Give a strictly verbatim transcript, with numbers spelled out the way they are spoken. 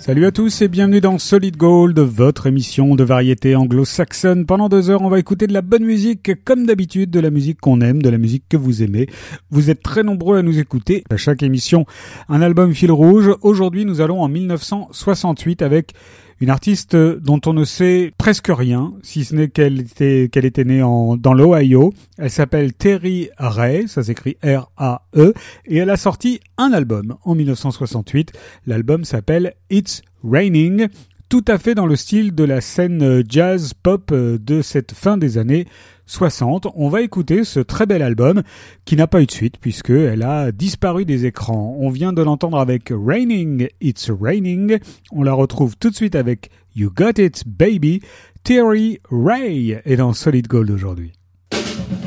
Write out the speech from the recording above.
Salut à tous et bienvenue dans Solid Gold, votre émission de variété anglo-saxonne. Pendant deux heures, on va écouter de la bonne musique, comme d'habitude, de la musique qu'on aime, de la musique que vous aimez. Vous êtes très nombreux à nous écouter. À chaque émission, un album fil rouge. Aujourd'hui, nous allons en dix-neuf cent soixante-huit avec une artiste dont on ne sait presque rien, si ce n'est qu'elle était, qu'elle était née en, dans l'Ohio. Elle s'appelle Terry Ray, ça s'écrit R A E, et elle a sorti un album en dix-neuf cent soixante-huit. L'album s'appelle It's Raining, tout à fait dans le style de la scène jazz pop de cette fin des années soixante. On va écouter ce très bel album qui n'a pas eu de suite puisqu'elle a disparu des écrans. On vient de l'entendre avec Raining, It's Raining. On la retrouve tout de suite avec You Got It Baby. Terry Ray est dans Solid Gold aujourd'hui.